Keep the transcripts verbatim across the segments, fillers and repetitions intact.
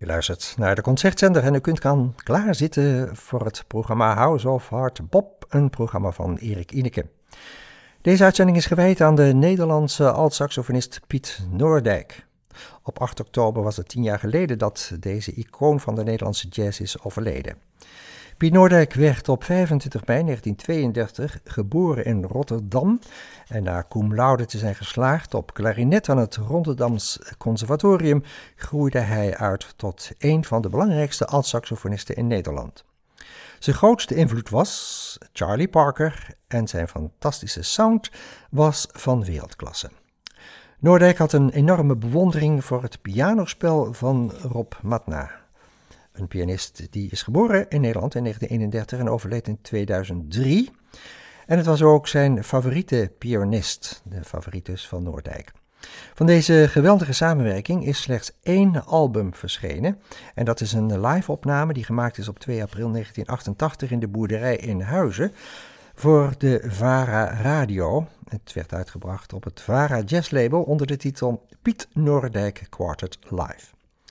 U luistert naar de Concertzender en u kunt gaan klaarzitten voor het programma House of Hard Bop, een programma van Erik Ineke. Deze uitzending is gewijd aan de Nederlandse alt-saxofonist Piet Noordijk. Op acht oktober was het tien jaar geleden dat deze icoon van de Nederlandse jazz is overleden. Piet Noordijk werd op vijfentwintig mei negentien tweeëndertig geboren in Rotterdam en na cum laude te zijn geslaagd op klarinet aan het Rotterdams Conservatorium groeide hij uit tot een van de belangrijkste alt-saxofonisten in Nederland. Zijn grootste invloed was Charlie Parker en zijn fantastische sound was van wereldklasse. Noordijk had een enorme bewondering voor het pianospel van Rob Matna. Een pianist die is geboren in Nederland in negentien eenendertig en overleed in tweeduizend drie. En het was ook zijn favoriete pianist, de favoritus van Noordijk. Van deze geweldige samenwerking is slechts één album verschenen. En dat is een live-opname die gemaakt is op twee april negentien achtentachtig in de boerderij in Huizen voor de VARA Radio. Het werd uitgebracht op het VARA Jazz Label onder de titel Piet Noordijk Quartet Live.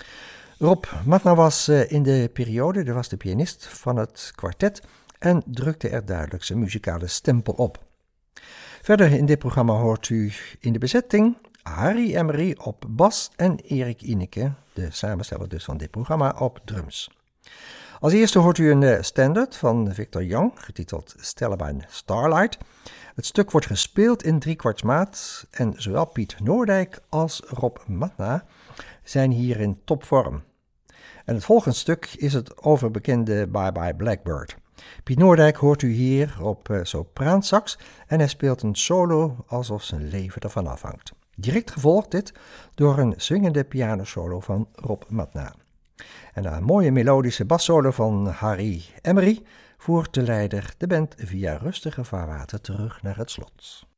Rob Matna was in de periode, de was de pianist van het kwartet en drukte er duidelijk zijn muzikale stempel op. Verder in dit programma hoort u in de bezetting Harry Emery op bas en Erik Ineke, de samensteller dus van dit programma, op drums. Als eerste hoort u een standard van Victor Young, getiteld Stellabine Starlight. Het stuk wordt gespeeld in driekwartsmaat en zowel Piet Noordijk als Rob Matna zijn hier in topvorm. En het volgende stuk is het overbekende Bye Bye Blackbird. Piet Noordijk hoort u hier op uh, sopraansax en hij speelt een solo alsof zijn leven ervan afhangt. Direct gevolgd dit door een swingende pianosolo van Rob Matna. En na een mooie melodische bassolo van Harry Emery voert de leider de band via rustige vaarwater terug naar het slot.